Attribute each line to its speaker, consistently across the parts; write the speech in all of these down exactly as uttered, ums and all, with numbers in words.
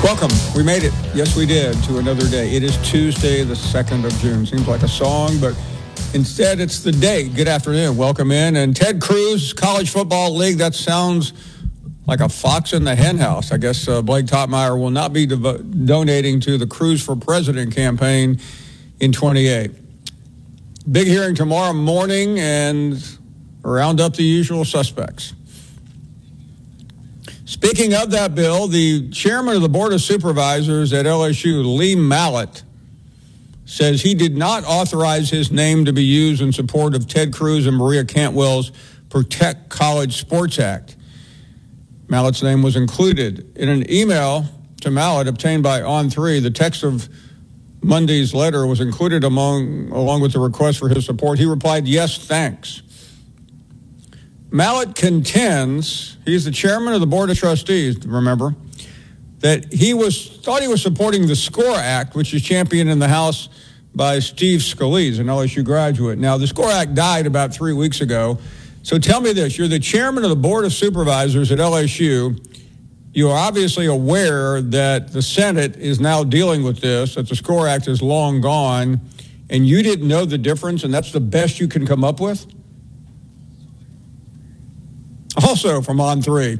Speaker 1: Welcome. We made it. Yes, we did, to another day. It is Tuesday, the second of June. Seems like a song, but instead it's the day. Good afternoon. Welcome in. And Ted Cruz, College Football League, that sounds like a fox in the hen house. I guess uh, Blake Toppmeyer will not be devo- donating to the Cruz for President campaign in twenty-eight. Big hearing tomorrow morning and round up the usual suspects. Speaking of that bill, the chairman of the Board of Supervisors at L S U, Lee Mallett, says he did not authorize his name to be used in support of Ted Cruz and Maria Cantwell's Protect College Sports Act. Mallett's name was included in an email to Mallett obtained by On three. The text of Monday's letter was included among along with the request for his support. He replied, "Yes, thanks." Mallett contends, he's the chairman of the Board of Trustees, remember, that he was thought he was supporting the SCORE Act, which is championed in the House by Steve Scalise, an L S U graduate. Now, the SCORE Act died about three weeks ago. So tell me this, you're the chairman of the Board of Supervisors at L S U. You are obviously aware that the Senate is now dealing with this, that the SCORE Act is long gone, and you didn't know the difference, and that's the best you can come up with? Also from On three,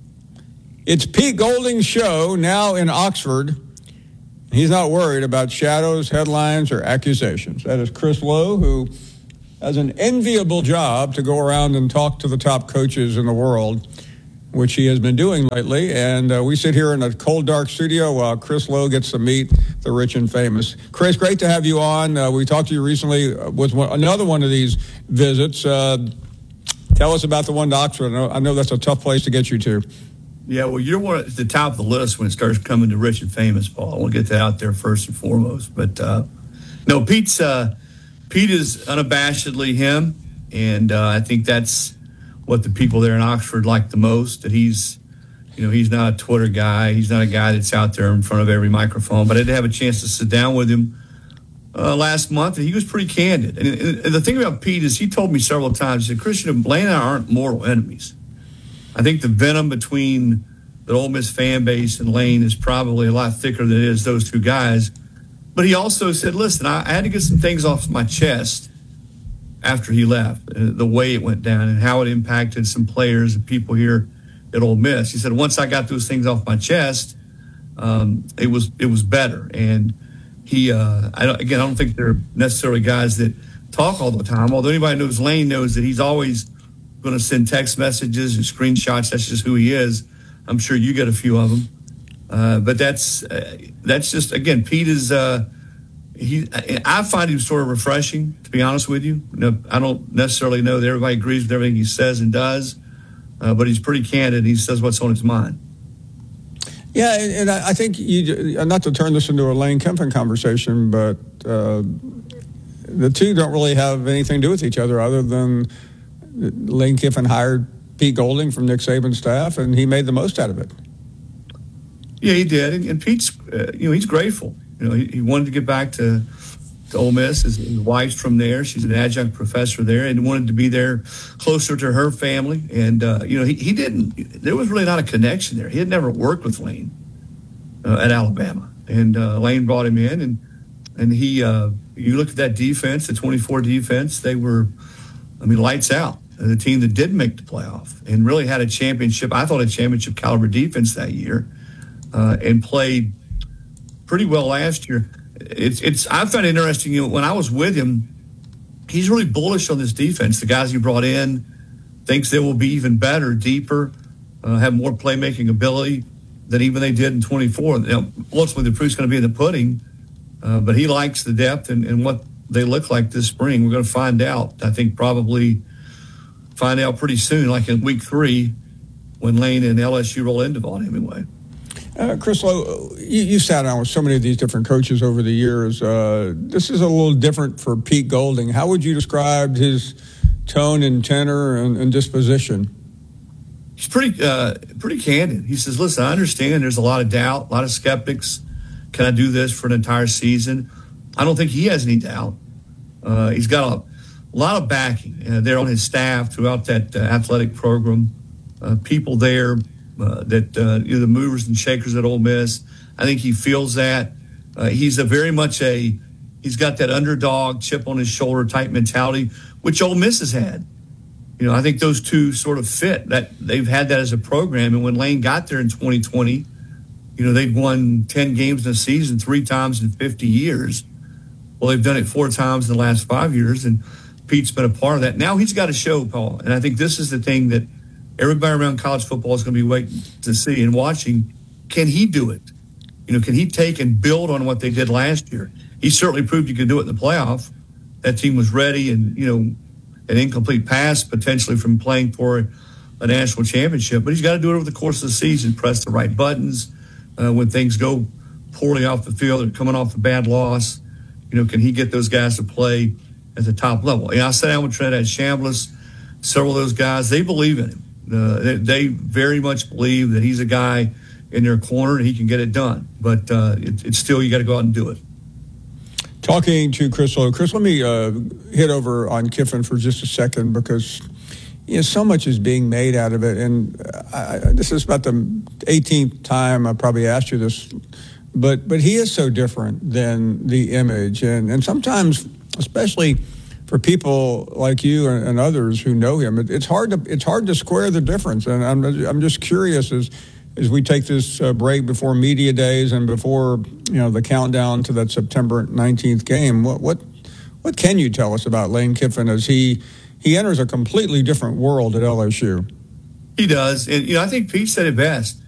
Speaker 1: it's Pete Golding's show now in Oxford. He's not worried about shadows, headlines, or accusations. That is Chris Lowe, who has an enviable job to go around and talk to the top coaches in the world, which he has been doing lately. And uh, we sit here in a cold, dark studio while Chris Lowe gets to meet the rich and famous. Chris, great to have you on. Uh, we talked to you recently with one, another one of these visits. Uh, Tell us about the one to Oxford. I know, I know that's a tough place to get you to.
Speaker 2: Yeah, well, you're one at the top of the list when it starts coming to rich and famous, Paul. I want to get that out there first and foremost. But, uh, no, Pete's uh, Pete is unabashedly him, and uh, I think that's what the people there in Oxford like the most, that he's, you know, he's not a Twitter guy. He's not a guy that's out there in front of every microphone. But I did have a chance to sit down with him Uh, last month, and he was pretty candid. And, and the thing about Pete is he told me several times that Christian Lane and I aren't mortal enemies. I think the venom between the Ole Miss fan base and Lane is probably a lot thicker than it is those two guys. But he also said, listen, I, I had to get some things off my chest after he left, uh, the way it went down and how it impacted some players and people here at Ole Miss. He said, once I got those things off my chest, um, it was it was better. And He, uh, I don't, again, I don't think they're necessarily guys that talk all the time. Although anybody knows Lane knows that he's always going to send text messages and screenshots. That's just who he is. I'm sure you get a few of them. Uh, but that's uh, that's just, again, Pete is, uh, he. I find him sort of refreshing, to be honest with you. You know, I don't necessarily know that everybody agrees with everything he says and does, uh, but he's pretty candid. He says what's on his mind.
Speaker 1: Yeah, and, and I think you, not to turn this into a Lane Kiffin conversation, but uh, the two don't really have anything to do with each other other than Lane Kiffin hired Pete Golding from Nick Saban's staff, and he made the most out of it.
Speaker 2: Yeah, he did, and, and Pete's, uh, you know, he's grateful. You know, he, he wanted to get back to, to Ole Miss. His, his wife's from there; she's an adjunct professor there, and wanted to be there closer to her family. And uh, you know, he, he didn't. There was really not a connection there. He had never worked with Lane uh, at Alabama, and uh, Lane brought him in, and and he. Uh, you look at that defense, the twenty-four defense. They were, I mean, lights out. The team that did make the playoff and really had a championship. I thought a championship caliber defense that year, uh, and played pretty well last year. It's it's. I found it interesting. You know, when I was with him, he's really bullish on this defense. The guys he brought in thinks they will be even better, deeper, uh, have more playmaking ability than even they did in twenty-four. You know, ultimately, the proof's going to be in the pudding. Uh, but he likes the depth and, and what they look like this spring. We're going to find out. I think probably find out pretty soon, like in week three, when Lane and L S U roll into Vaughn Hemingway.
Speaker 1: Uh, Chris Lowe, you, you sat down with so many of these different coaches over the years. Uh, this is a little different for Pete Golding. How would you describe his tone and tenor and, and disposition?
Speaker 2: He's pretty uh, pretty candid. He says, listen, I understand there's a lot of doubt, a lot of skeptics. Can I do this for an entire season? I don't think he has any doubt. Uh, he's got a, a lot of backing uh, there on his staff throughout that uh, athletic program. Uh, people there uh, that uh, you know, the movers and shakers at Ole Miss. I think he feels that. Uh, he's a very much a he's got that underdog chip on his shoulder type mentality, which Ole Miss has had. You know, I think those two sort of fit. That they've had that as a program, and when Lane got there in twenty twenty, you know, they'd won ten games in a season three times in fifty years. Well, they've done it four times in the last five years, and Pete's been a part of that. Now he's got to show, Paul, and I think this is the thing that everybody around college football is going to be waiting to see and watching. Can he do it? You know, can he take and build on what they did last year? He certainly proved he could do it in the playoff. That team was ready, and, you know, an incomplete pass potentially from playing for a national championship. But he's got to do it over the course of the season, press the right buttons uh, when things go poorly off the field or coming off a bad loss. You know, can he get those guys to play at the top level? And I sat down with Trinidad Chambliss, several of those guys, they believe in him. Uh, they, they very much believe that he's a guy in their corner and he can get it done. But uh, it, it's still, you got to go out and do it.
Speaker 1: Talking to Chris Low. Chris, let me uh, hit over on Kiffin for just a second because, you know, so much is being made out of it. And I, this is about the eighteenth time I probably asked you this, but but he is so different than the image. And, and sometimes, especially for people like you and, and others who know him, it, it's hard to it's hard to square the difference. And I'm I'm just curious as as we take this uh, break before media days and before, you know, the countdown to that September nineteenth game. What what what can you tell us about Lane Kiffin as he he enters a completely different world at L S U?
Speaker 2: He does, and you know, I think Pete said it best.